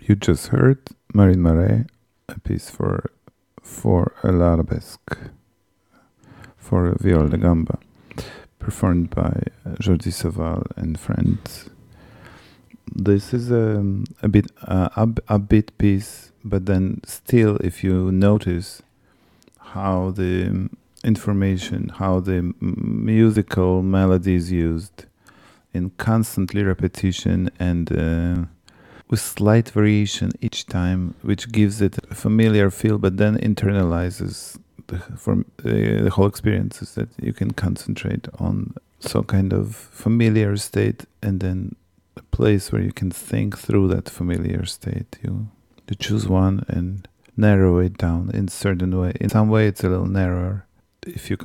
You just heard Marine Marais, a piece for l'arabesque, for viol de gamba, performed by Jordi Savall and friends. This is a bit upbeat piece, but then still, if you notice how the information, how the musical melody is used in constantly repetition and with slight variation each time, which gives it a familiar feel, but then internalizes the whole experience, is that you can concentrate on some kind of familiar state and then a place where you can think through that familiar state. You choose one and narrow it down in a certain way. In some way, it's a little narrower if you